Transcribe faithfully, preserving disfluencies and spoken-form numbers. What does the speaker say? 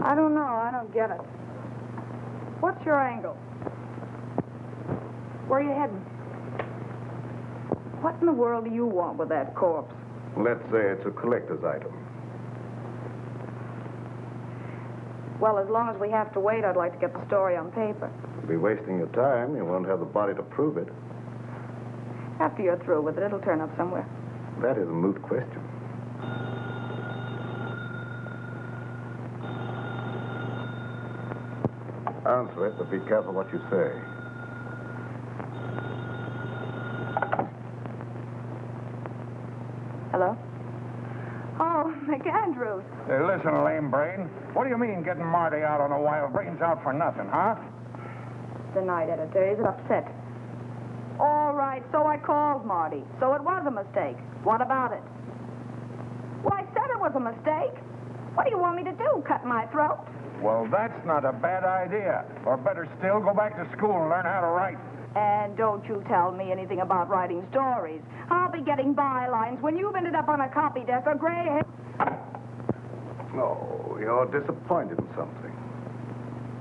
I don't know. I don't get it. What's your angle? Where are you heading? What in the world do you want with that corpse? Let's say it's a collector's item. Well, as long as we have to wait, I'd like to get the story on paper. You'll be wasting your time. You won't have the body to prove it. After you're through with it, it'll turn up somewhere. That is a moot question. Answer it, but be careful what you say. Hello? Oh, McAndrews. Hey, listen, lame brain. What do you mean getting Marty out on a wild brains out for nothing, huh? The night editor. Is it upset? All right, so I called Marty. So it was a mistake. What about it? Well, I said it was a mistake. What do you want me to do, cut my throat? Well, that's not a bad idea. Or better still, go back to school and learn how to write. And don't you tell me anything about writing stories. I'll be getting bylines when you've ended up on a copy desk or gray hair. Oh, you're disappointed in something.